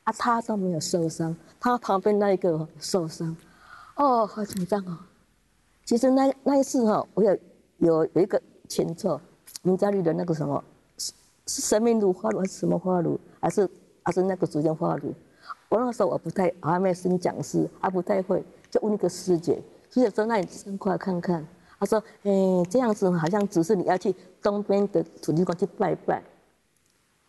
啊，他都没有受伤，他旁边那一个受伤，哦，好紧张哦。其实那一次哈，我有一个前奏，我们家里的那个什么，是生命乳花乳还是什么花乳，还是那个竹间花乳。我那时候我还没升讲师，还不太会，就问那个师姐，师姐说那你伸过来看看。她说，这样子好像只是你要去东边的土地公去拜拜。